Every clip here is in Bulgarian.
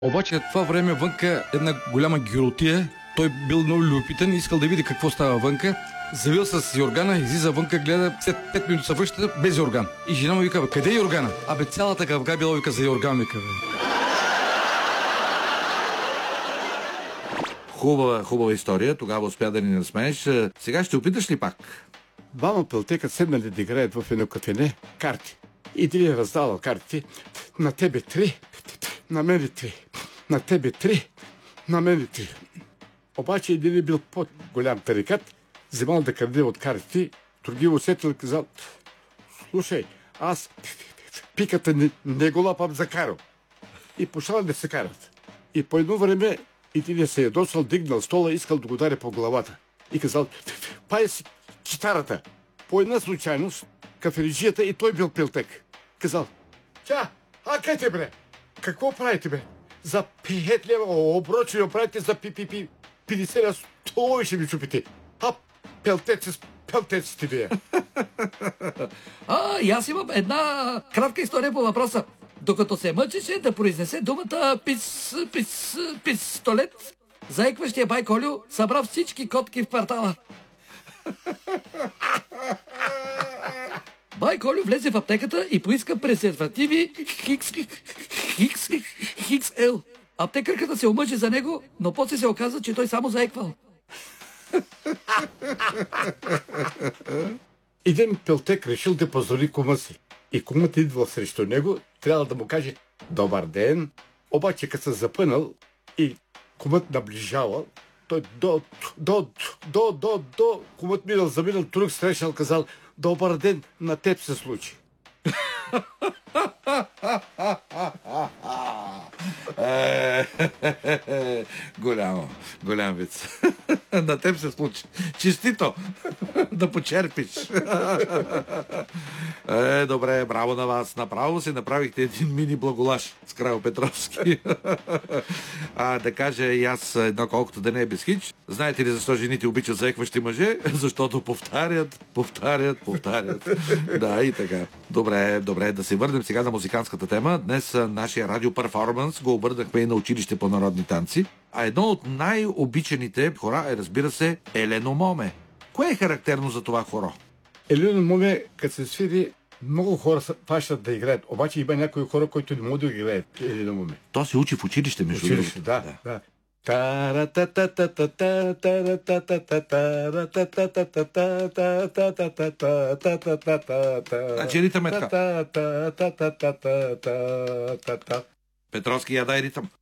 Обаче в това време вънка една голяма гиротия. Той бил много любопитен, искал да види какво става вънка. Завил с Йоргана, излиза вънка, гледа, след 5 минути се връща без Йорган. И жена му вика: къде е Йоргана? Абе, цялата кавга била, вика, за Йорган, вика. Хубава история. Тогава успя да ни насмееш. Сега ще опиташ ли пак? Двама пълтека седнали да играят в едно кафене карти. И един е раздавал картите. На тебе 3, на мене 3, на тебе 3, на мене 3. Обаче един е бил по-голям тарикат, вземал да краде от картите, други усетил и казал: слушай, аз пиката не го лапам за каро. И почнали да се карат. И по едно време един се ядосал, дигнал стола, искал да го удари по главата. И казал: пай си читарата. По една случайност, кафериджията, и той бил пилтек. Казал: къде те, бре? Какво правите, бе? За 5 лева оброчи правите, за 50 лева столови ще ми чупите. Пелтеците вие. И аз имам една кратка история по въпроса. Докато се мъчеше да произнесе думата пистолет, заекващия бай Колю събра всички котки в квартала. Бай Колю влезе в аптеката и поиска презервативи XL. Аптекарката се омъжи за него, но после се оказа, че той само заеквал. Един пелтек решил да поздрави кума си. И кумът идвал срещу него, трябва да му каже: добър ден. Обаче като се запънал и кумът наближавал, той кумът минал, заминал, друг срещал, казал: добър ден, на теб се случи. Голям виц. На теб се случи. Честито да почерпиш. Добре, браво на вас. Направо си направихте един мини благолаш с Крайо Петровски. Да кажа и аз едно, колкото да не е без хич. Знаете ли защо жените обичат заекващи мъже? Защото повтарят. Да, и така. Добре, да се върнем сега на музикантската тема. Днес нашия радиоперформанс го обърнахме и на училище по народни танци. А едно от най-обичаните хора е, разбира се, Елено Моме. Кое е характерно за това хоро? Елено Моме, като се свири, много хора фащат да играят. Обаче има някои хора, които не могат да играят Елено Моме. То се учи в училище, между другото. Училище, да. Значи ритъм е така. Петровски, я дай ритъм.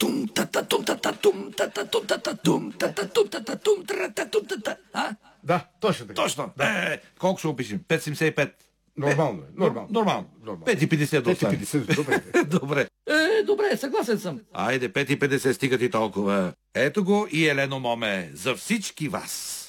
Да, точно така. Точно. Колко ще опишем? 5,75. Нормално. 5,50 до 5,50, добре. Добре. Добре, съгласен съм. Айде, 5,50, стига ти толкова. Ето го и Елено Моме за всички вас.